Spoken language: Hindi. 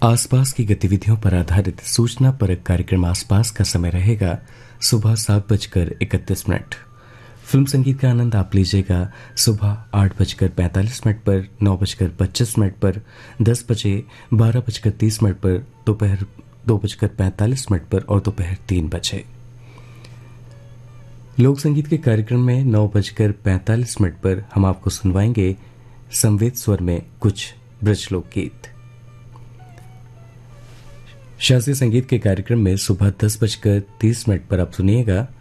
आसपास की गतिविधियों पर आधारित सूचना परक कार्यक्रम आसपास का समय रहेगा सुबह 7:31। फिल्म संगीत का आनंद आप लीजिएगा सुबह 8:45 पर, 9:25 पर, 10 बजे, 12:30 पर, दोपहर 2:45 पर और दोपहर 3 बजे। लोक संगीत के कार्यक्रम में 9:45 पर हम आपको सुनवाएंगे संवेद स्वर में कुछ ब्रज लोकगीत। शास्त्रीय संगीत के कार्यक्रम में सुबह 10:30 पर आप सुनिएगा